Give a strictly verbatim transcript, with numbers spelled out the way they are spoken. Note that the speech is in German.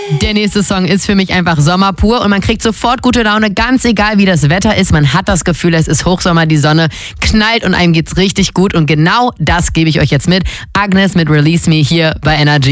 Der nächste Song ist für mich einfach Sommer pur und man kriegt sofort gute Laune, ganz egal wie das Wetter ist. Man hat das Gefühl, es ist Hochsommer, die Sonne knallt und einem geht's richtig gut und genau das gebe ich euch jetzt mit. Agnes mit Release Me hier bei Energy.